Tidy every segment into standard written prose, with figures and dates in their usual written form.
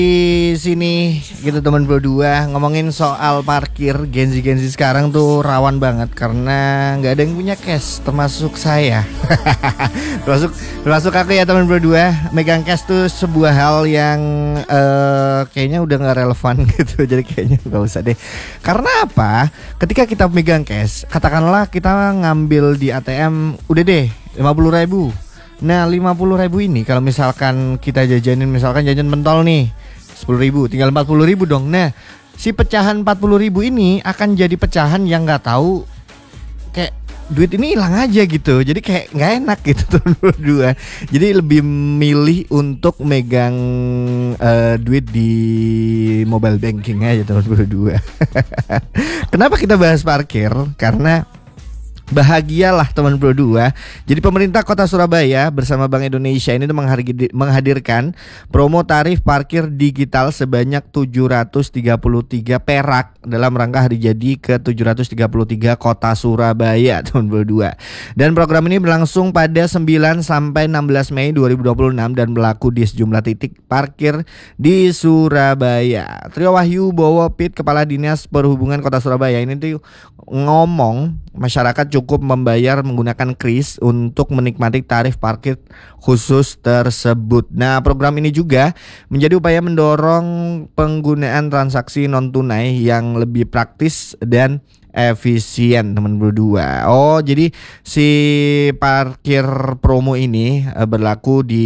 Di sini gitu teman berdua ngomongin soal parkir. Gen Z sekarang tuh rawan banget karena nggak ada yang punya cash, termasuk saya. termasuk aku ya teman berdua. Megang cash tuh sebuah hal yang kayaknya udah nggak relevan gitu. Jadi kayaknya nggak usah deh. Karena apa? Ketika kita megang cash, katakanlah kita ngambil di ATM, udah deh 50.000. Nah 50.000 ini kalau misalkan kita jajanin, misalkan jajan pentol nih 10.000, tinggal 40.000 dong. Nah si pecahan 40.000 ini akan jadi pecahan yang gak tahu, kayak duit ini hilang aja gitu. Jadi kayak gak enak gitu teman berdua. Jadi lebih milih untuk megang duit di mobile banking aja teman berdua. Kenapa kita bahas parkir? Karena bahagialah teman berdua. Jadi pemerintah Kota Surabaya bersama Bank Indonesia ini menghadirkan promo tarif parkir digital sebanyak 733 perak dalam rangka hari jadi ke-733 Kota Surabaya teman berdua. Dan program ini berlangsung pada 9 sampai 16 Mei 2026 dan berlaku di sejumlah titik parkir di Surabaya. Trio Wahyu Bowo Pit, Kepala Dinas Perhubungan Kota Surabaya ini tuh ngomong masyarakat cukup membayar menggunakan kris untuk menikmati tarif parkir khusus tersebut. Nah, program ini juga menjadi upaya mendorong penggunaan transaksi non tunai yang lebih praktis dan efisien teman berdua. Oh, jadi si parkir promo ini berlaku di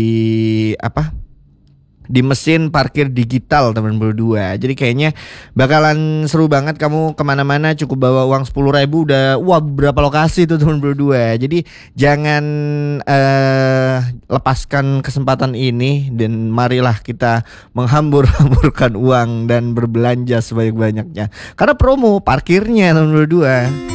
di mesin parkir digital teman berdua. Jadi kayaknya bakalan seru banget. Kamu kemana-mana cukup bawa uang 10.000 udah berapa lokasi tuh teman berdua. Jadi jangan lepaskan kesempatan ini dan marilah kita menghambur-hamburkan uang dan berbelanja sebanyak-banyaknya. Karena promo parkirnya teman berdua.